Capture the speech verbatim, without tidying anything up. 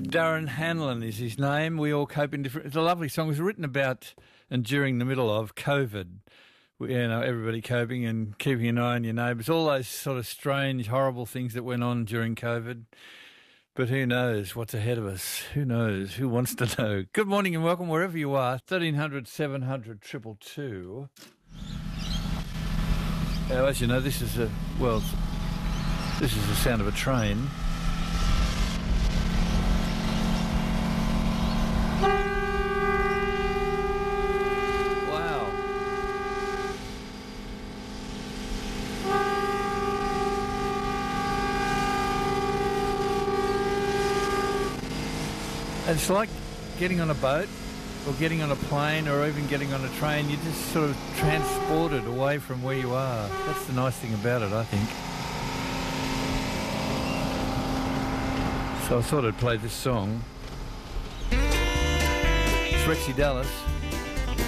Darren Hanlon is his name. We all cope in different... It's a lovely song. It was written about and during the middle of COVID. You know, everybody coping and keeping an eye on your neighbours. All those sort of strange, horrible things that went on during COVID. But who knows what's ahead of us? Who knows? Who wants to know? Good morning and welcome wherever you are. thirteen hundred, seven hundred, two two two. Now, as you know, this is a... Well, this is the sound of a train. It's like getting on a boat or getting on a plane or even getting on a train. You're just sort of transported away from where you are. That's the nice thing about it, I think. So I thought I'd play this song. It's Rexy Dallas.